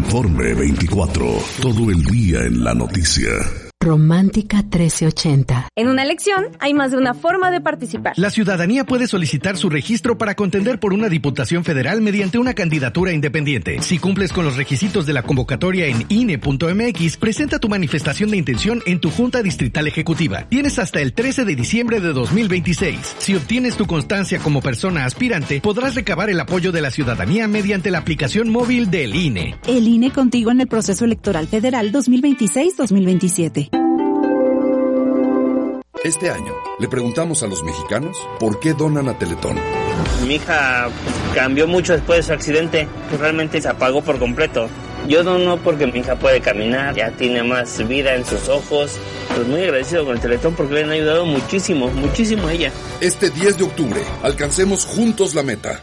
Informe 24. Todo el día en la noticia. Romántica 1380. En una elección hay más de una forma de participar. La ciudadanía puede solicitar su registro para contender por una diputación federal mediante una candidatura independiente. Si cumples con los requisitos de la convocatoria en INE.mx, presenta tu manifestación de intención en tu Junta Distrital Ejecutiva. Tienes hasta el 13 de diciembre de 2026. Si obtienes tu constancia como persona aspirante, podrás recabar el apoyo de la ciudadanía mediante la aplicación móvil del INE. El INE contigo en el proceso electoral federal 2026-2027. Este año le preguntamos a los mexicanos por qué donan a Teletón. Mi hija cambió mucho después de su accidente, realmente se apagó por completo. Yo dono porque mi hija puede caminar, ya tiene más vida en sus ojos. Pues muy agradecido con el Teletón porque le han ayudado muchísimo, muchísimo a ella. Este 10 de octubre, alcancemos juntos la meta.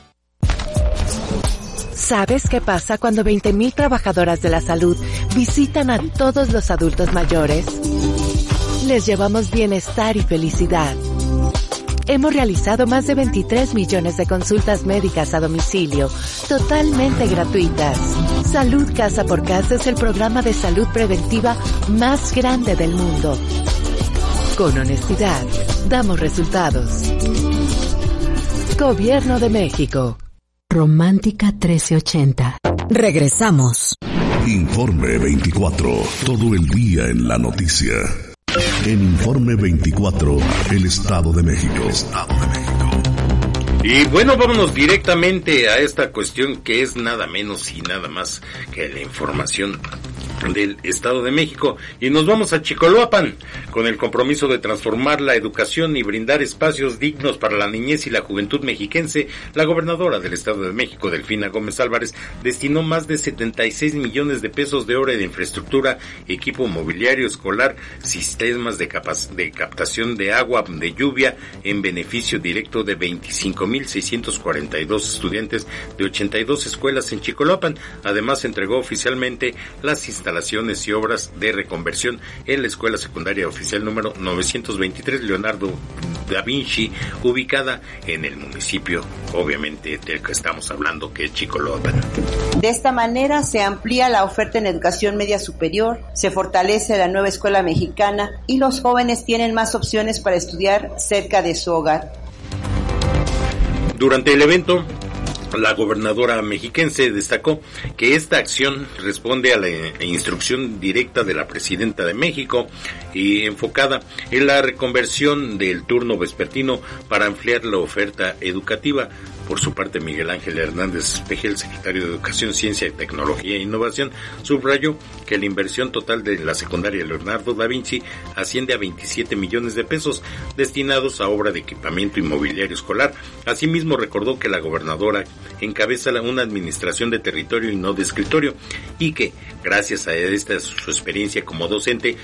¿Sabes qué pasa cuando 20,000 trabajadoras de la salud visitan a todos los adultos mayores? Les llevamos bienestar y felicidad. Hemos realizado más de 23 millones de consultas médicas a domicilio, totalmente gratuitas. Salud Casa por Casa es el programa de salud preventiva más grande del mundo. Con honestidad, damos resultados. Gobierno de México. Romántica 1380. Regresamos. Informe 24. Todo el día en la noticia. En Informe 24, el Estado de México. Y bueno, vámonos directamente a esta cuestión que es nada menos y nada más que la información del Estado de México, y nos vamos a Chicoloapan con el compromiso de transformar la educación y brindar espacios dignos para la niñez y la juventud mexiquense. La gobernadora del Estado de México, Delfina Gómez Álvarez, destinó más de 76 millones de pesos de obra de infraestructura, equipo mobiliario escolar, sistemas de captación de agua de lluvia en beneficio directo de 25,642 estudiantes de 82 escuelas en Chicoloapan. Además, entregó oficialmente las instalaciones y obras de reconversión en la escuela secundaria oficial número 923 Leonardo da Vinci, ubicada en el municipio, obviamente, del que estamos hablando, que es Chicoloapan. De esta manera se amplía la oferta en educación media superior, se fortalece la nueva escuela mexicana y los jóvenes tienen más opciones para estudiar cerca de su hogar. Durante el evento, la gobernadora mexiquense destacó que esta acción responde a la instrucción directa de la presidenta de México y enfocada en la reconversión del turno vespertino para ampliar la oferta educativa. Por su parte, Miguel Ángel Hernández Espejel, secretario de Educación, Ciencia, Tecnología e Innovación, subrayó que la inversión total de la secundaria Leonardo da Vinci asciende a 27 millones de pesos destinados a obra de equipamiento y mobiliario escolar. Asimismo, recordó que la gobernadora encabeza una administración de territorio y no de escritorio, y que, gracias a esta su experiencia como docente,